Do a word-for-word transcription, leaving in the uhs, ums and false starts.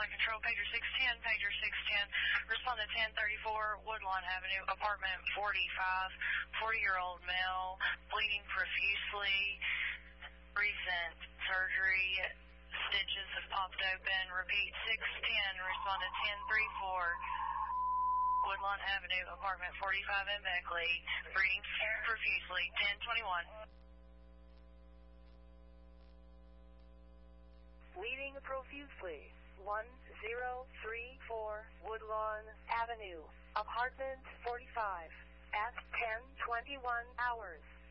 Line Control, pager six ten, pager six ten. Respond to ten thirty-four Woodlawn Avenue, apartment forty-five. forty-year-old male, bleeding profusely, recent surgery, stitches have popped open. Repeat, six ten, respond to ten thirty-four Woodlawn Avenue, apartment forty-five in Beckley, bleeding profusely, ten twenty-one. Bleeding profusely, one zero three four Woodlawn Avenue, apartment forty-five, at ten twenty-one hours.